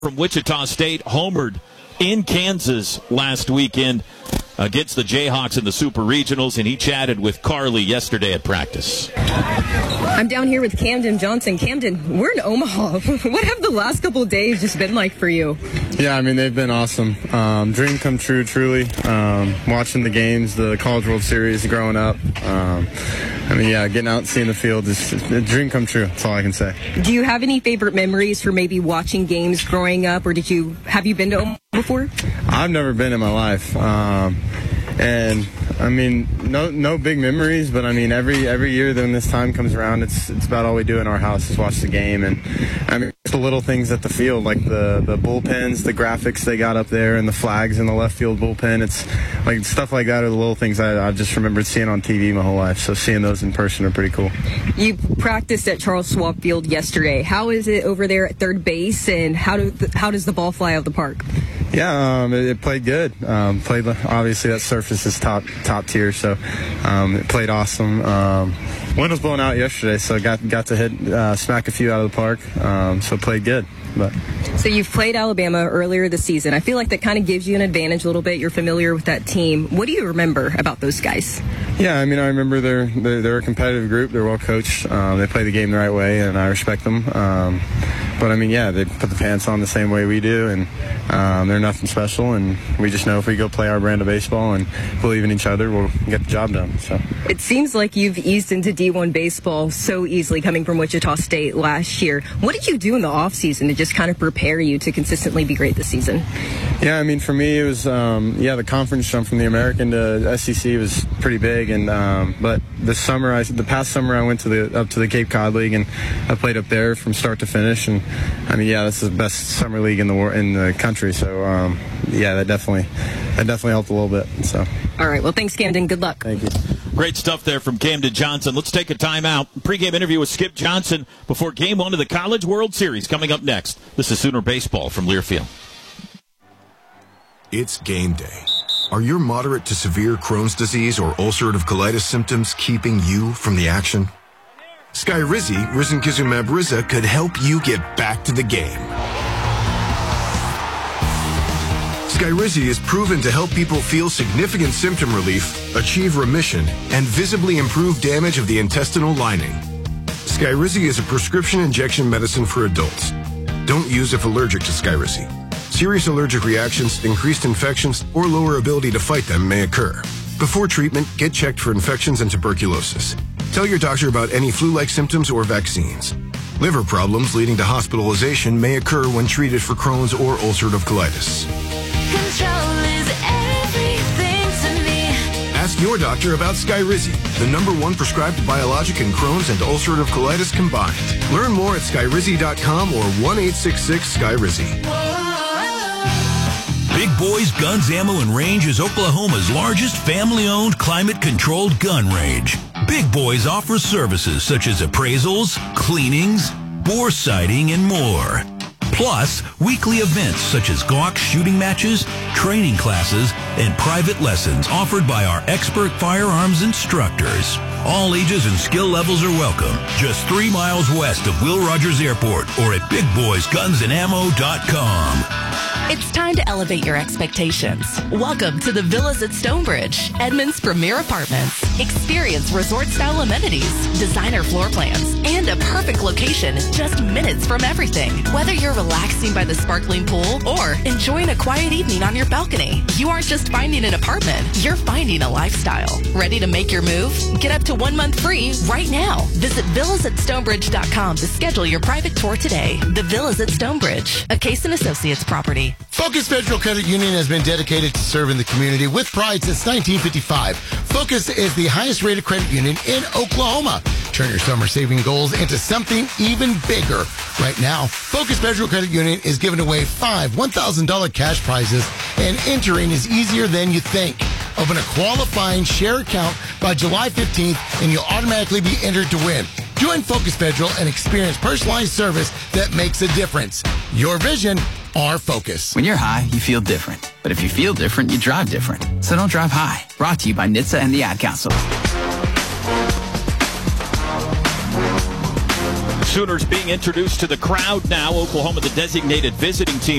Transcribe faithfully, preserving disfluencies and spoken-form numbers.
from Wichita State homered in Kansas last weekend against the Jayhawks in the Super Regionals, and he chatted with Carly yesterday at practice. I'm down here with Camden Johnson. Camden, we're in Omaha. What have the last couple of days just been like for you? Yeah, I mean, they've been awesome. Um, dream come true, truly. Um, watching the games, the College World Series growing up. Um, I mean, yeah, getting out and seeing the field is a dream come true. That's all I can say. Do you have any favorite memories for maybe watching games growing up, or did you have you been to Omaha before? I've never been in my life. Um, and I mean, no no big memories, but I mean, every every year when this time comes around, it's it's about all we do in our house is watch the game. And I mean, it's the little things at the field, like the, the bullpens, the graphics they got up there, and the flags in the left field bullpen. It's like stuff like that are the little things I, I just remembered seeing on T V my whole life. So seeing those in person are pretty cool. You practiced at Charles Schwab Field yesterday. How is it over there at third base, and how do the, how does the ball fly out of the park? Yeah, um, it, it played good. Um, played obviously that surface is top top tier, so um, it played awesome. Um, wind was blowing out yesterday, so got got to hit uh, smack a few out of the park. Um, so played good. But so you've played Alabama earlier this season. I feel like that kind of gives you an advantage a little bit. You're familiar with that team. What do you remember about those guys? Yeah, I mean, I remember they're they're, they're a competitive group. They're well coached. Um, they play the game the right way, and I respect them. Um, but I mean, yeah, they put the pants on the same way we do, and um, they're nothing special. And we just know if we go play our brand of baseball and believe in each other, we'll get the job done. So it seems like you've eased into D one baseball so easily, coming from Wichita State last year. What did you do in the off season to just kind of prepare you to consistently be great this season? Yeah, I mean, for me, it was um, yeah, the conference jump from the American to S E C was pretty big, and um, but this summer, I the past summer, I went to the up to the Cape Cod League, and I played up there from start to finish, and I mean, yeah, this is the best summer league in the war in the country, so um, yeah, that definitely that definitely helped a little bit. So, all right, well, thanks, Camden. Good luck. Thank you. Great stuff there from Camden Johnson. Let's take a timeout. Pre-game interview with Skip Johnson before Game One of the College World Series coming up next. This is Sooner Baseball from Learfield. It's game day. Are your moderate to severe Crohn's disease or ulcerative colitis symptoms keeping you from the action? Skyrizi, risankizumab Riza, could help you get back to the game. Skyrizi is proven to help people feel significant symptom relief, achieve remission, and visibly improve damage of the intestinal lining. Skyrizi is a prescription injection medicine for adults. Don't use if allergic to Skyrizi. Serious allergic reactions, increased infections, or lower ability to fight them may occur. Before treatment, get checked for infections and tuberculosis. Tell your doctor about any flu-like symptoms or vaccines. Liver problems leading to hospitalization may occur when treated for Crohn's or ulcerative colitis. Control is everything to me. Ask your doctor about Skyrizi, the number one prescribed biologic in Crohn's and ulcerative colitis combined. Learn more at skyrizi dot com or one eight six six Skyrizi. Big Boys Guns, Ammo, and Range is Oklahoma's largest family-owned, climate-controlled gun range. Big Boys offers services such as appraisals, cleanings, bore sighting, and more. Plus, weekly events such as Glock shooting matches, training classes, and private lessons offered by our expert firearms instructors. All ages and skill levels are welcome. Just three miles west of Will Rogers Airport or at big boys guns and ammo dot com. It's time to elevate your expectations. Welcome to the Villas at Stonebridge, Edmond's premier apartments. Experience resort-style amenities, designer floor plans, and a perfect location just minutes from everything. Whether you're relaxing by the sparkling pool or enjoying a quiet evening on your balcony, you aren't just finding an apartment, you're finding a lifestyle. Ready to make your move? Get up to one month free right now. Visit villas at stonebridge dot com to schedule your private tour today. The Villas at Stonebridge, a Case and Associates property. Focus Federal Credit Union has been dedicated to serving the community with pride since nineteen fifty-five. Focus is the highest rated credit union in Oklahoma. Turn your summer saving goals into something even bigger. Right now, Focus Federal Credit Union is giving away five one thousand dollars cash prizes, and entering is easier than you think. Open a qualifying share account by July fifteenth, and you'll automatically be entered to win. Join Focus Federal and experience personalized service that makes a difference. Your vision, our focus. When you're high, you feel different. But if you feel different, you drive different. So don't drive high. Brought to you by N H T S A and the Ad Council. Sooners being introduced to the crowd now. Oklahoma, the designated visiting team.